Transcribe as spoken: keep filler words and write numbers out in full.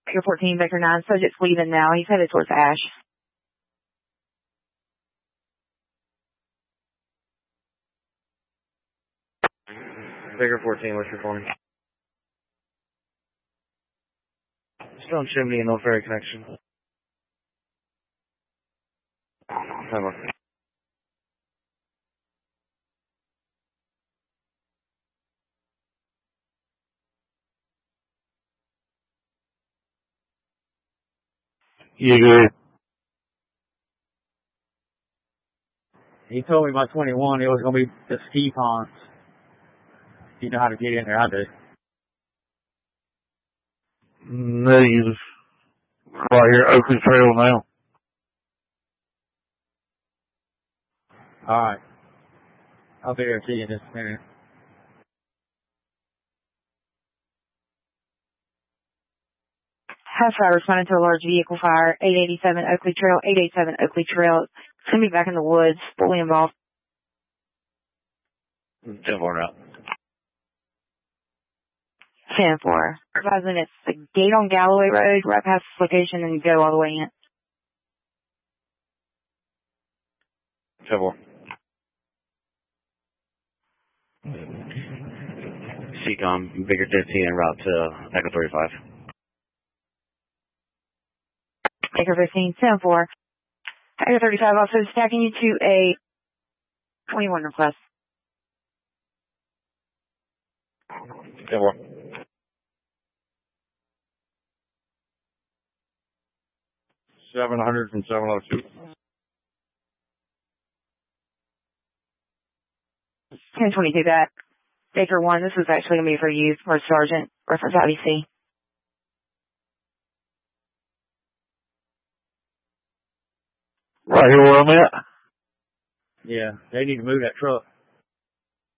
Baker fourteen, Vector nine, subject's leaving now. He's headed towards Ash. Baker fourteen, what's your phone? Stone Chimney and No Ferry connection. Come on. You good? He told me by twenty-one it was going to be the ski ponds. You know how to get in there, I do. Negative. Right here, Oakley Trail now. Alright. I'll be there to see you in just a minute. Half fire responding to a large vehicle fire, eight eighty-seven Oakley Trail, eight eighty-seven Oakley Trail. It's going to be back in the woods, fully involved. ten four out. ten four. Advising it's the gate on Galloway Road, right past this location, and go all the way in. ten four. C COM, Baker fifteen en route to Echo thirty-five. Baker fifteen, ten four. Echo thirty-five also stacking you to a twenty-one request. ten four. seven hundred from seven oh two. ten twenty-two back. Baker one, this is actually going to be for you, or Sergeant, reference I B C. Right here where I'm at? Yeah, they need to move that truck.